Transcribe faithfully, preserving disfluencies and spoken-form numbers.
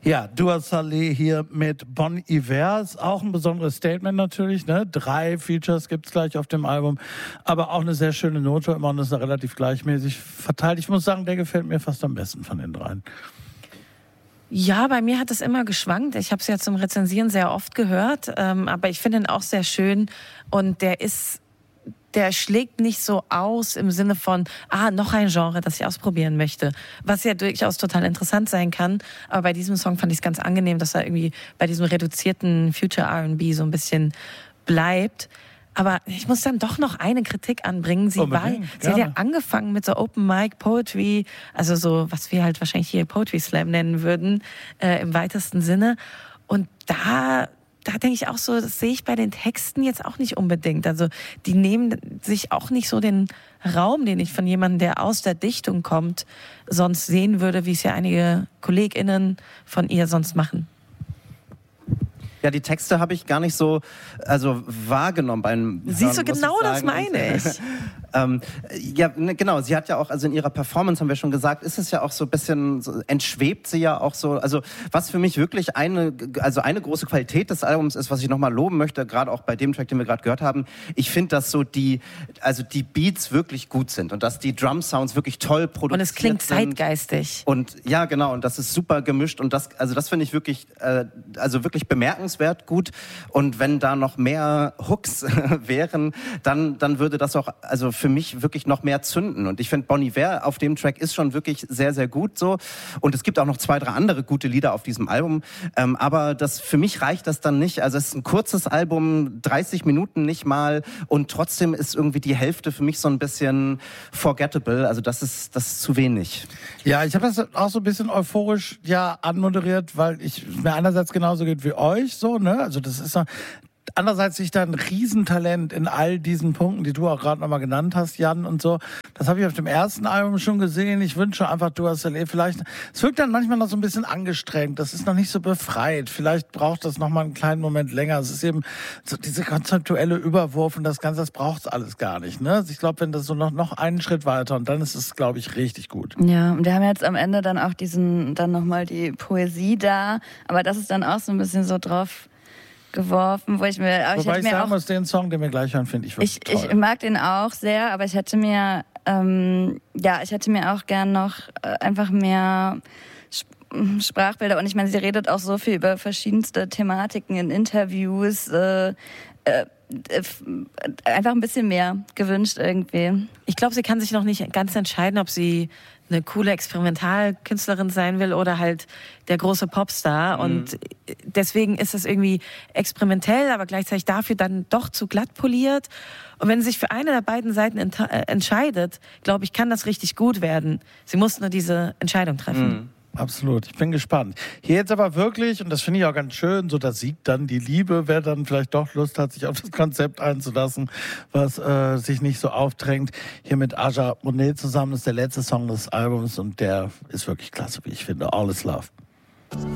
Ja, Dua Saleh hier mit Bon Iver. Ist auch ein besonderes Statement natürlich. Ne? Drei Features gibt's gleich auf dem Album. Aber auch eine sehr schöne Note. Immer und ist relativ gleichmäßig verteilt. Ich muss sagen, der gefällt mir fast am besten von den dreien. Ja, bei mir hat es immer geschwankt. Ich habe es ja zum Rezensieren sehr oft gehört. Ähm, aber ich finde ihn auch sehr schön. Und der ist... der schlägt nicht so aus im Sinne von, ah, noch ein Genre, das ich ausprobieren möchte. Was ja durchaus total interessant sein kann. Aber bei diesem Song fand ich es ganz angenehm, dass er irgendwie bei diesem reduzierten Future R and B so ein bisschen bleibt. Aber ich muss dann doch noch eine Kritik anbringen. Sie, war, sie hat ja angefangen mit so Open Mic Poetry, also so, was wir halt wahrscheinlich hier Poetry Slam nennen würden, äh, im weitesten Sinne. Und da... Da denke ich auch so, das sehe ich bei den Texten jetzt auch nicht unbedingt. Also die nehmen sich auch nicht so den Raum, den ich von jemandem, der aus der Dichtung kommt, sonst sehen würde, wie es ja einige KollegInnen von ihr sonst machen. Ja, die Texte habe ich gar nicht so also wahrgenommen beim Siehst du, genau das meine ich. ähm, ja, ne, genau. Sie hat ja auch, also in ihrer Performance haben wir schon gesagt, ist es ja auch so ein bisschen, so, entschwebt sie ja auch so. Also was für mich wirklich eine, also eine große Qualität des Albums ist, was ich nochmal loben möchte, gerade auch bei dem Track, den wir gerade gehört haben. Ich finde, dass so die, also die Beats wirklich gut sind und dass die Drum-Sounds wirklich toll produziert sind. Und es klingt zeitgeistig. Und ja, genau. Und das ist super gemischt und das, also das finde ich wirklich, äh, also wirklich bemerkenswert. Gut. Und wenn da noch mehr Hooks wären, dann, dann würde das auch, also für mich wirklich noch mehr zünden. Und ich finde, Bon Iver auf dem Track ist schon wirklich sehr, sehr gut so. Und es gibt auch noch zwei, drei andere gute Lieder auf diesem Album. Ähm, aber das, für mich reicht das dann nicht. Also es ist ein kurzes Album, dreißig Minuten nicht mal. Und trotzdem ist irgendwie die Hälfte für mich so ein bisschen forgettable. Also das ist, das ist zu wenig. Ja, ich habe das auch so ein bisschen euphorisch ja anmoderiert, weil ich mir einerseits genauso geht wie euch. So, ne? Also das ist ja, andererseits sehe ich da ein Riesentalent in all diesen Punkten, die du auch gerade nochmal genannt hast, Jan, und so. Das habe ich auf dem ersten Album schon gesehen. Ich wünsche einfach, Dua Saleh vielleicht, es wirkt dann manchmal noch so ein bisschen angestrengt. Das ist noch nicht so befreit. Vielleicht braucht das nochmal einen kleinen Moment länger. Es ist eben so diese konzeptuelle Überwurf und das Ganze, das braucht es alles gar nicht. Ne? Also ich glaube, wenn das so noch, noch einen Schritt weiter und dann ist es, glaube ich, richtig gut. Ja, und wir haben jetzt am Ende dann auch diesen, dann nochmal die Poesie da. Aber das ist dann auch so ein bisschen so drauf geworfen, wo ich mir... Aber Wobei ich, ich mir sagen auch, muss, den Song, den wir gleich hören, finde ich wirklich ich, toll. Ich mag den auch sehr, aber ich hätte mir, ähm, ja, ich hätte mir auch gern noch äh, einfach mehr Sp- Sprachbilder. Und ich meine, sie redet auch so viel über verschiedenste Thematiken in Interviews, äh, äh, einfach ein bisschen mehr gewünscht irgendwie. Ich glaube, sie kann sich noch nicht ganz entscheiden, ob sie eine coole Experimentalkünstlerin sein will oder halt der große Popstar. Mhm. Und deswegen ist es irgendwie experimentell, aber gleichzeitig dafür dann doch zu glatt poliert. Und wenn sie sich für eine der beiden Seiten ent- äh, entscheidet, glaube ich, kann das richtig gut werden. Sie muss nur diese Entscheidung treffen. Mhm. Absolut, ich bin gespannt. Hier jetzt aber wirklich, und das finde ich auch ganz schön, so da siegt dann die Liebe, wer dann vielleicht doch Lust hat, sich auf das Konzept einzulassen, was äh, sich nicht so aufdrängt. Hier mit Aja Monet zusammen, das ist der letzte Song des Albums und der ist wirklich klasse, wie ich finde. All is Love.